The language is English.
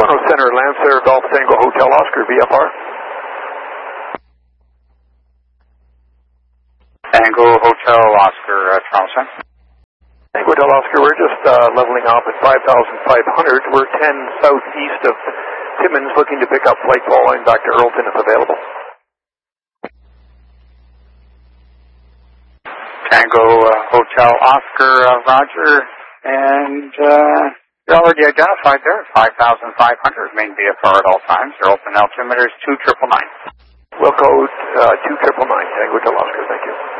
Toronto Center, Lancer, Golf Tango Hotel Oscar, VFR. Tango Hotel Oscar, Toronto Center. Tango Hotel Oscar, we're just leveling off at 5,500. We're 10 southeast of Timmins, looking to pick up flight following back to Earlton if available. Tango Hotel Oscar, Roger, and you're already identified there, 5,500, main VFR at all times. Your open altimeter is 2999. Will code 2999, Tango Hotel Oscar, thank you.